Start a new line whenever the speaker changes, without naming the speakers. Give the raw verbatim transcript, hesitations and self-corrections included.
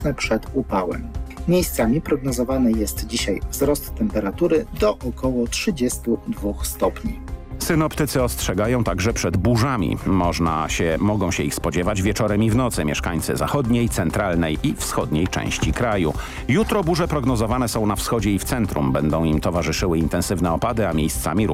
wczesne przed upałem. Miejscami prognozowany jest dzisiaj wzrost temperatury do około trzydziestu dwóch stopni.
Synoptycy ostrzegają także przed burzami. Można się, mogą się ich spodziewać wieczorem i w nocy mieszkańcy zachodniej, centralnej i wschodniej części kraju. Jutro burze prognozowane są na wschodzie i w centrum. Będą im towarzyszyły intensywne opady, a miejscami